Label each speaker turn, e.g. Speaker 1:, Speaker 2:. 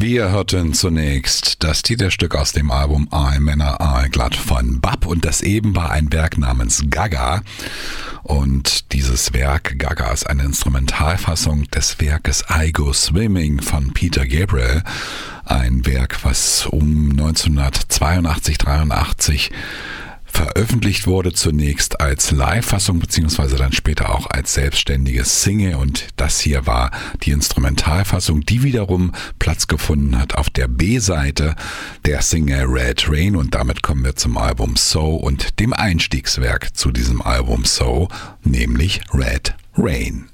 Speaker 1: Wir hörten zunächst das Titelstück aus dem Album All Männer All Glatt von Bab und das eben war ein Werk namens Gaga. Und dieses Werk, Gaga, ist eine Instrumentalfassung des Werkes I Go Swimming von Peter Gabriel. Ein Werk, was um 1982, 83 veröffentlicht wurde, zunächst als Live-Fassung beziehungsweise dann später auch als selbstständiges Single, und das hier war die Instrumentalfassung, die wiederum Platz gefunden hat auf der B-Seite der Single Red Rain, und damit kommen wir zum Album So und dem Einstiegswerk zu diesem Album So, nämlich Red Rain.